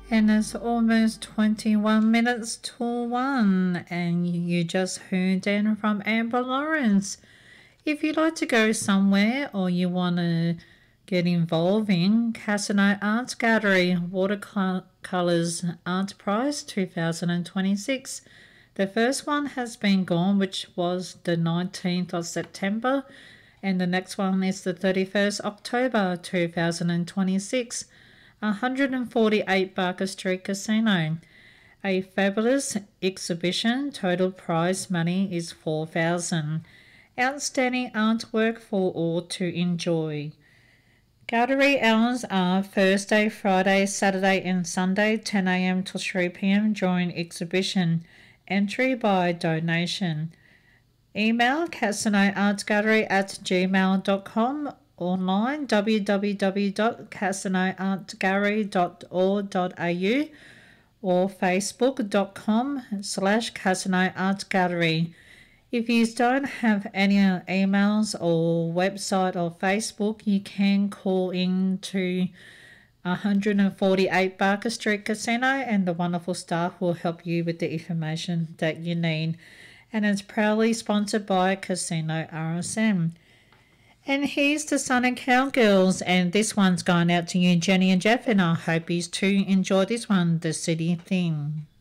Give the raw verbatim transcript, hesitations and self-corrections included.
And it's almost twenty-one minutes to one, and you just heard in from Amber Lawrence. If you'd like to go somewhere or you want to get involved in Casino Arts Gallery Watercolours Art Prize twenty twenty-six, the first one has been gone, which was the nineteenth of September, and the next one is the thirty-first of October two thousand twenty-six. one forty-eight Barker Street Casino. A fabulous exhibition. Total prize money is four thousand dollars. Outstanding artwork for all to enjoy. Gallery hours are Thursday, Friday, Saturday and Sunday ten a m to three p m during exhibition. Entry by donation. Email casinoartsgallery at gmail dot com. Online w w w dot casinoartsgallery dot org dot a u or facebook dot com slash casinoartsgallery. If you don't have any emails or website or Facebook, you can call in to one forty-eight Barker Street Casino and the wonderful staff will help you with the information that you need. And it's proudly sponsored by Casino R S M. And here's the Sun and Cowgirls, and this one's going out to you, Jenny and Jeff, and I hope you too enjoy this one, The City Thing.